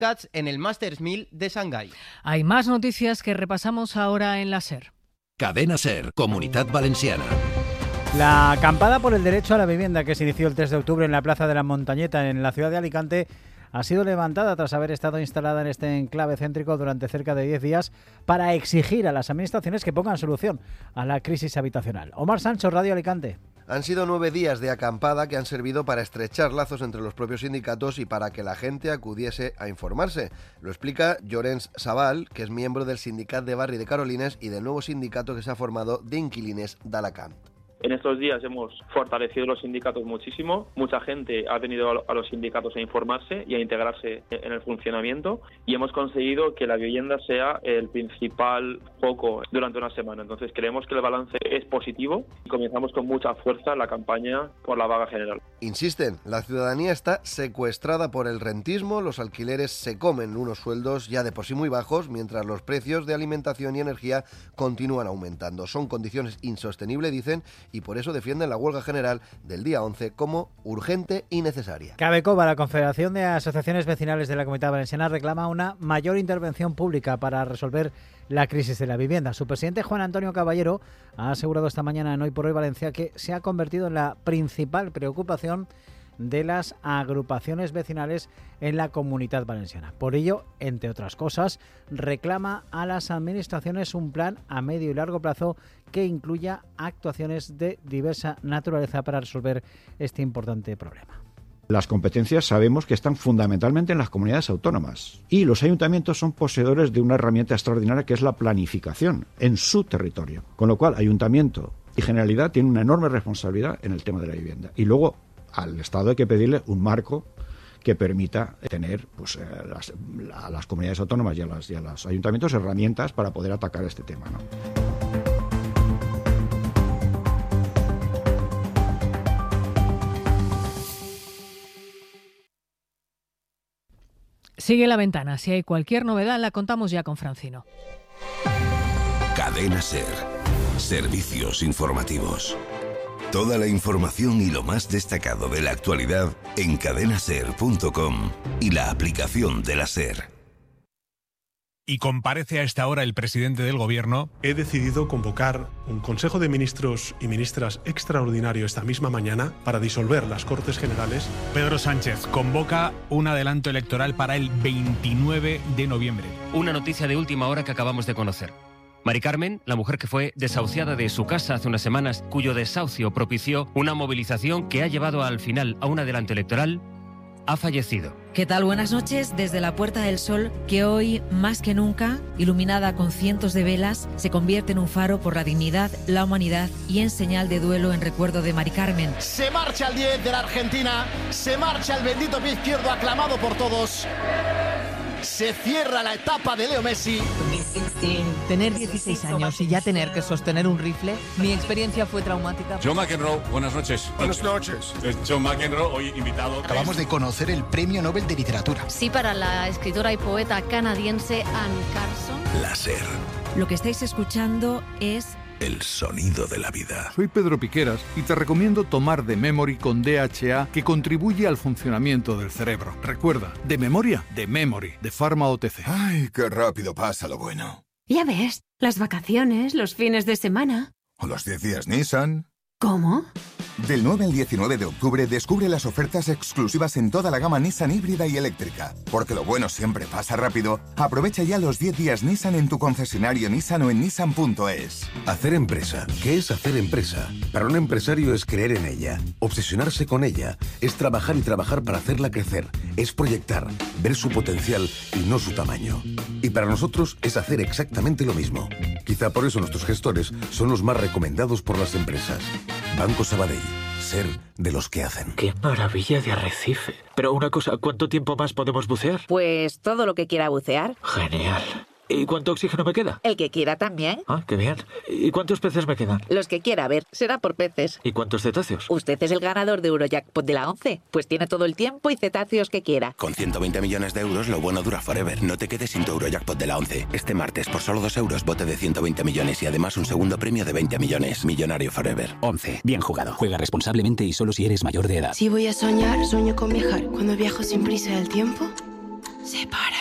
Cats en el Masters 1000 de Shanghái. Hay más noticias que repasamos ahora en la SER. Cadena SER, Comunitat Valenciana. La acampada por el derecho a la vivienda que se inició el 3 de octubre en la Plaza de la Montañeta en la ciudad de Alicante ha sido levantada tras haber estado instalada en este enclave céntrico durante cerca de 10 días para exigir a las administraciones que pongan solución a la crisis habitacional. Omar Sancho, Radio Alicante. Han sido 9 días de acampada que han servido para estrechar lazos entre los propios sindicatos y para que la gente acudiese a informarse. Lo explica Llorenç Sabal, que es miembro del Sindicat de Barri de Carolines y del nuevo sindicato que se ha formado de inquilines d'Alacant. En estos días hemos fortalecido los sindicatos muchísimo. Mucha gente ha venido a los sindicatos a informarse y a integrarse en el funcionamiento y hemos conseguido que la vivienda sea el principal foco durante una semana. Entonces creemos que el balance es positivo y comenzamos con mucha fuerza la campaña por la vaga general. Insisten, la ciudadanía está secuestrada por el rentismo, los alquileres se comen unos sueldos ya de por sí muy bajos, mientras los precios de alimentación y energía continúan aumentando. Son condiciones insostenibles, dicen, y por eso defienden la huelga general del día 11 como urgente y necesaria. Cabecova, la Confederación de Asociaciones Vecinales de la Comunidad Valenciana, reclama una mayor intervención pública para resolver la crisis de la vivienda. Su presidente, Juan Antonio Caballero, ha asegurado esta mañana en Hoy por Hoy Valencia que se ha convertido en la principal preocupación de las agrupaciones vecinales en la Comunidad Valenciana. Por ello, entre otras cosas, reclama a las administraciones un plan a medio y largo plazo que incluya actuaciones de diversa naturaleza para resolver este importante problema. Las competencias sabemos que están fundamentalmente en las comunidades autónomas y los ayuntamientos son poseedores de una herramienta extraordinaria que es la planificación en su territorio. Con lo cual, ayuntamiento y Generalidad tienen una enorme responsabilidad en el tema de la vivienda. Y luego, al Estado hay que pedirle un marco que permita tener a las comunidades autónomas y a los ayuntamientos herramientas para poder atacar este tema, ¿no? Sigue La Ventana. Si hay cualquier novedad, la contamos ya con Francino. Cadena SER. Servicios informativos. Toda la información y lo más destacado de la actualidad en cadenaser.com y la aplicación de la SER. Y comparece a esta hora el presidente del Gobierno. He decidido convocar un Consejo de Ministros y Ministras extraordinario esta misma mañana para disolver las Cortes Generales. Pedro Sánchez convoca un adelanto electoral para el 29 de noviembre. Una noticia de última hora que acabamos de conocer. Mari Carmen, la mujer que fue desahuciada de su casa hace unas semanas, cuyo desahucio propició una movilización que ha llevado al final a un adelanto electoral, ha fallecido. ¿Qué tal? Buenas noches desde la Puerta del Sol, que hoy, más que nunca, iluminada con cientos de velas, se convierte en un faro por la dignidad, la humanidad y en señal de duelo en recuerdo de Mari Carmen. Se marcha el 10 de la Argentina, se marcha el bendito pie izquierdo aclamado por todos. Se cierra la etapa de Leo Messi. Tener 16 años y ya tener que sostener un rifle, mi experiencia fue traumática. John McEnroe, buenas noches. Buenas noches. John McEnroe, hoy invitado. Acabamos de conocer el Premio Nobel de Literatura. Sí, para la escritora y poeta canadiense Anne Carson. La SER. Lo que estáis escuchando es el sonido de la vida. Soy Pedro Piqueras y te recomiendo tomar The Memory con DHA, que contribuye al funcionamiento del cerebro. Recuerda, de memoria, The Memory, de Pharma OTC. Ay, qué rápido pasa lo bueno. Ya ves, las vacaciones, los fines de semana. O los 10 días Nissan. ¿Cómo? Del 9 al 19 de octubre descubre las ofertas exclusivas en toda la gama Nissan híbrida y eléctrica. Porque lo bueno siempre pasa rápido. Aprovecha ya los 10 días Nissan en tu concesionario Nissan o en nissan.es. Hacer empresa. ¿Qué es hacer empresa? Para un empresario es creer en ella, obsesionarse con ella, es trabajar y trabajar para hacerla crecer, es proyectar, ver su potencial y no su tamaño. Y para nosotros es hacer exactamente lo mismo. Quizá por eso nuestros gestores son los más recomendados por las empresas. Banco Sabadell. Ser de los que hacen. ¡Qué maravilla de arrecife! Pero una cosa, ¿cuánto tiempo más podemos bucear? Pues todo lo que quiera bucear. Genial. ¿Y cuánto oxígeno me queda? El que quiera también. Ah, qué bien. ¿Y cuántos peces me quedan? Los que quiera, a ver, será por peces. ¿Y cuántos cetáceos? Usted es el ganador de Eurojackpot de la 11. Pues tiene todo el tiempo y cetáceos que quiera. Con 120 millones de euros, lo bueno dura forever. No te quedes sin tu Eurojackpot de la 11. Este martes, por solo 2 euros, bote de 120 millones y además un segundo premio de 20 millones. Millonario forever. 11. Bien jugado. Juega responsablemente y solo si eres mayor de edad. Si voy a soñar, sueño con viajar. Cuando viajo sin prisa del tiempo, Separa.